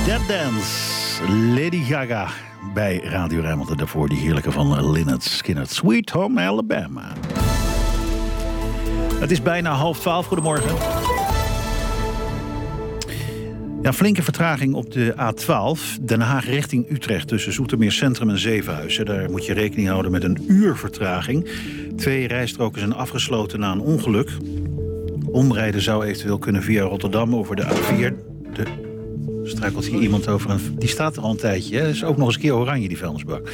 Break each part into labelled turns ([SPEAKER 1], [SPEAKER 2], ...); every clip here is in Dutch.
[SPEAKER 1] That Dance, Lady Gaga bij Radio Rijnmond. En daarvoor die heerlijke van Lynyrd Skynyrd, Sweet Home Alabama. Het is bijna 11:30. Goedemorgen. Ja, flinke vertraging op de A12. Den Haag richting Utrecht tussen Zoetermeer Centrum en Zevenhuizen. Daar moet je rekening houden met een uur vertraging. 2 rijstroken zijn afgesloten na een ongeluk. Omrijden zou eventueel kunnen via Rotterdam over de A4. Struikelt hier iemand over die staat er al een tijdje. Hè? Is ook nog eens een keer oranje, die vuilnisbak.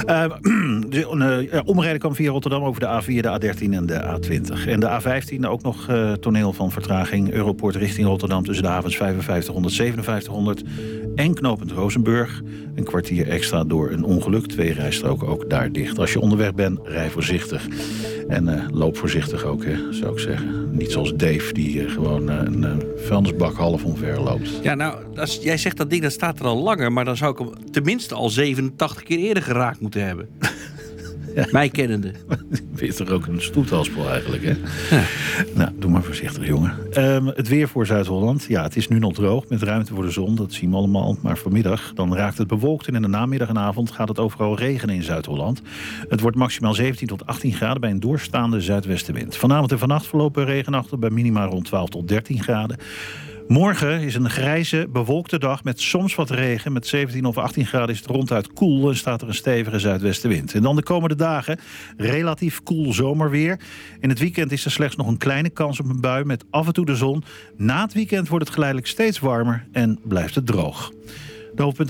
[SPEAKER 1] Omrijden kan via Rotterdam over de A4, de A13 en de A20. En de A15 ook nog toneel van vertraging. Europoort richting Rotterdam tussen de havens 5500, 5700 en knooppunt Rozenburg. Een kwartier extra door een ongeluk. 2 rijstroken ook daar dicht. Als je onderweg bent, rij voorzichtig. En loop voorzichtig ook, hè, zou ik zeggen. Niet zoals Dave, die gewoon een vuilnisbak half omver loopt.
[SPEAKER 2] Ja, nou, jij zegt dat ding, dat staat er al langer, maar dan zou ik hem tenminste al 87 keer eerder geraakt moeten hebben. Ja. Mij kennende.
[SPEAKER 1] Is toch ook een stoethaspel eigenlijk, hè? Ja. Nou, doe maar voorzichtig, jongen. Het weer voor Zuid-Holland. Ja, het is nu nog droog, met ruimte voor de zon. Dat zien we allemaal. Maar vanmiddag, dan raakt het bewolkt. En in de namiddag en avond gaat het overal regenen in Zuid-Holland. Het wordt maximaal 17 tot 18 graden bij een doorstaande zuidwestenwind. Vanavond en vannacht verlopen regenachtig bij minima rond 12 tot 13 graden. Morgen is een grijze, bewolkte dag met soms wat regen. Met 17 of 18 graden is het ronduit koel en staat er een stevige zuidwestenwind. En dan de komende dagen relatief koel zomerweer. In het weekend is er slechts nog een kleine kans op een bui met af en toe de zon. Na het weekend wordt het geleidelijk steeds warmer en blijft het droog. De hoofdpunten